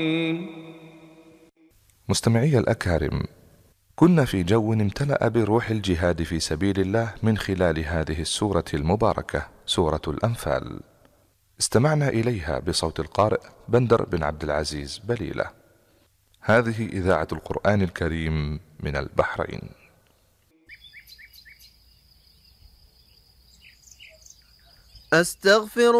مستمعي الأكارم، كنا في جو امتلأ بروح الجهاد في سبيل الله من خلال هذه السورة المباركة، سورة الأنفال. استمعنا إليها بصوت القارئ بندر بن عبد العزيز بليلة. هذه إذاعة القرآن الكريم من البحرين. أستغفر